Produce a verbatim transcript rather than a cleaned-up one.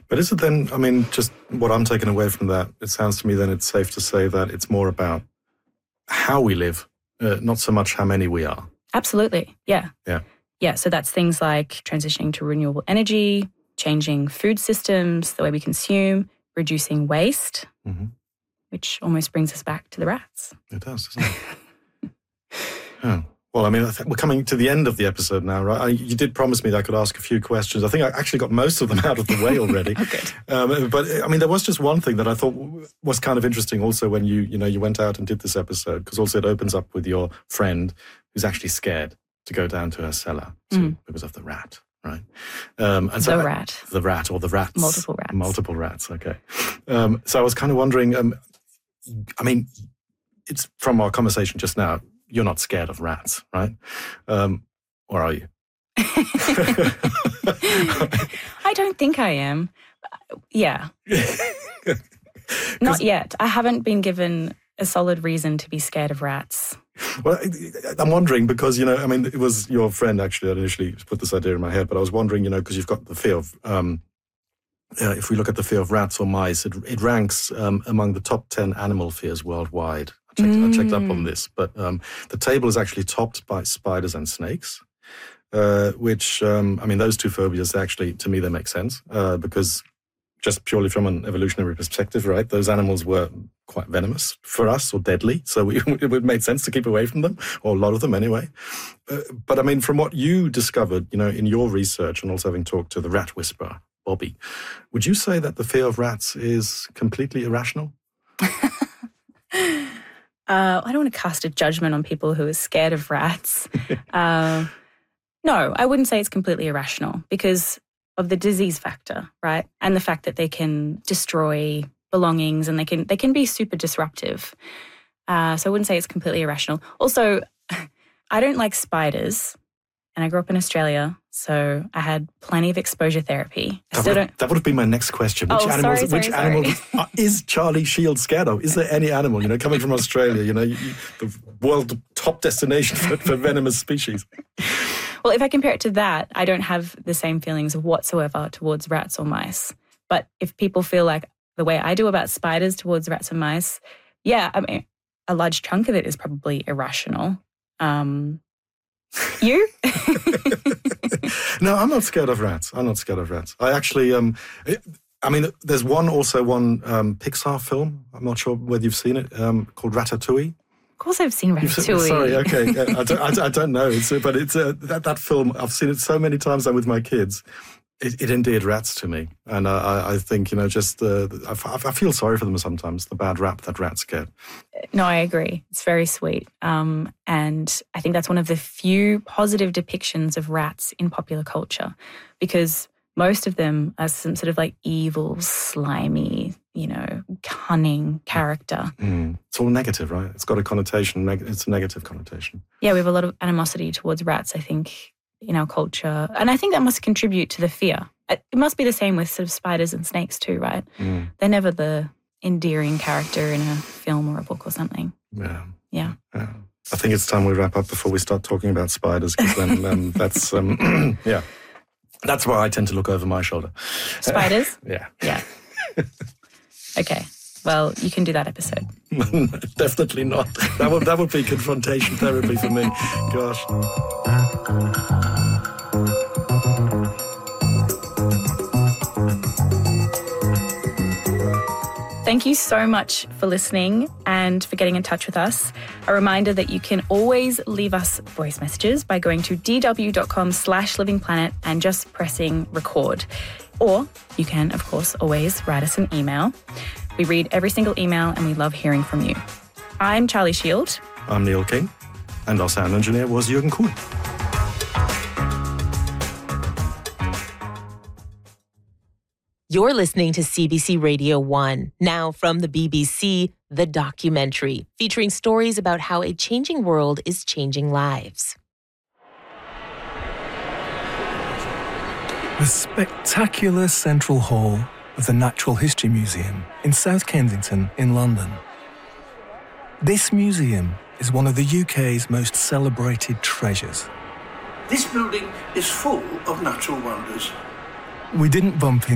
But is it then, I mean, just what I'm taking away from that, it sounds to me then it's safe to say that it's more about how we live, uh, not so much how many we are. Absolutely, yeah. Yeah. Yeah, so that's things like transitioning to renewable energy, changing food systems, the way we consume, reducing waste, mm-hmm. which almost brings us back to the rats. It does, doesn't it? Oh. Well, I mean, I think we're coming to the end of the episode now, right? I, you did promise me that I could ask a few questions. I think I actually got most of them out of the way already. Oh, good. Um, but, I mean, there was just one thing that I thought was kind of interesting also when you, you know, you went out and did this episode, because also it opens up with your friend who's actually scared to go down to her cellar to, mm. because of the rat, right? Um, and so the I, rat. The rat, or the rats. Multiple rats. Multiple rats, okay. Um, so I was kind of wondering, um, I mean, it's from our conversation just now, you're not scared of rats, right? Um, or are you? I don't think I am. Yeah. Not yet. I haven't been given a solid reason to be scared of rats. Well, I'm wondering because, you know, I mean, it was your friend actually that initially put this idea in my head, but I was wondering, you know, because you've got the fear of, um, uh, if we look at the fear of rats or mice, it, it ranks um, among the top ten animal fears worldwide. I checked, mm. I checked up on this, but um, the table is actually topped by spiders and snakes, uh, which, um, I mean, those two phobias actually, to me, they make sense uh, because just purely from an evolutionary perspective, right, those animals were quite venomous for us or deadly, so we, it made sense to keep away from them, or a lot of them anyway. Uh, but I mean, from what you discovered, you know, in your research and also having talked to the rat whisperer, Bobby, would you say that the fear of rats is completely irrational? Uh, I don't want to cast a judgment on people who are scared of rats. uh, no, I wouldn't say it's completely irrational because of the disease factor, right? And the fact that they can destroy belongings and they can they can be super disruptive. Uh, so I wouldn't say it's completely irrational. Also, I don't like spiders, and I grew up in Australia, so I had plenty of exposure therapy. I that, still would, don't... that would have been my next question. Which oh, animals? sorry, sorry, which sorry. animal is Charlie Shield scared of? Is there any animal? You know, coming from Australia, you know, you, you, the world top destination for, for venomous species. Well, if I compare it to that, I don't have the same feelings whatsoever towards rats or mice. But if people feel like the way I do about spiders towards rats and mice, yeah, I mean, a large chunk of it is probably irrational. Um, you? No, I'm not scared of rats. I'm not scared of rats. I actually, um, I mean, there's one also one um, Pixar film. I'm not sure whether you've seen it, um, called Ratatouille. Of course, I've seen Ratatouille. Sorry, okay, I don't, I, I don't know. It's, but it's uh, that that film. I've seen it so many times. I'm with my kids. It, it endeared rats to me, and I, I think you know, just uh, I, I feel sorry for them sometimes. The bad rap that rats get. No, I agree. It's very sweet, um, and I think that's one of the few positive depictions of rats in popular culture, because most of them are some sort of like evil, slimy, you know, cunning character. Mm. It's all negative, right? It's got a connotation. It's a negative connotation. Yeah, we have a lot of animosity towards rats, I think, in our culture. And I think that must contribute to the fear. It must be the same with sort of spiders and snakes too, right? Mm. They're never the endearing character in a film or a book or something. Yeah. Yeah. yeah. I think it's time we wrap up before we start talking about spiders, because then um, that's, um, yeah. That's why I tend to look over my shoulder. Spiders? yeah. Yeah. Okay. Well, you can do that episode. Definitely not. That would that would be confrontation therapy for me. Gosh. Thank you so much for listening and for getting in touch with us. A reminder that you can always leave us voice messages by going to dw.com slash livingplanet and just pressing record. Or you can, of course, always write us an email. We read every single email and we love hearing from you. I'm Charlie Shield. I'm Neil King. And our sound engineer was Jürgen Kuhn. You're listening to C B C Radio one. Now from the B B C, The Documentary, featuring stories about how a changing world is changing lives. The spectacular central hall of the Natural History Museum in South Kensington in London. This museum is one of the U K's most celebrated treasures. This building is full of natural wonders. We didn't bump